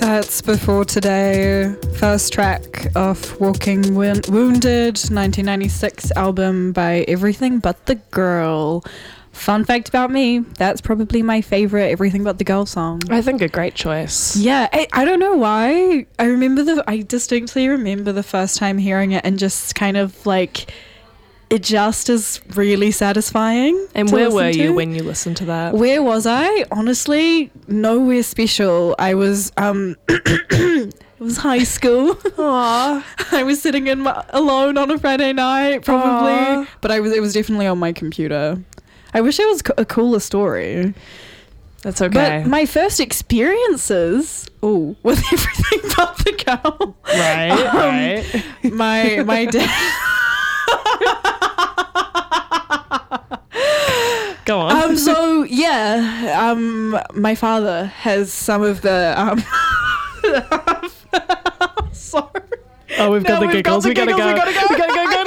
That's Before Today, first track of Walking Wounded, 1996 album by Everything But the Girl. Fun fact about me, that's probably my favorite Everything But the Girl song. I think a great choice. Yeah, I don't know why. I distinctly remember the first time hearing it and just kind of like, it just is really satisfying. And where were you when you listened to that? Where was I? Honestly, nowhere special. I was, it was high school. Aww. I was sitting alone on a Friday night, probably. Aww. But it was definitely on my computer. I wish it was a cooler story. That's okay. But my first experiences, with Everything But the Girl. Right. My dad. Go on. My father has some of the sorry. Oh, we've got the giggles. We gotta go.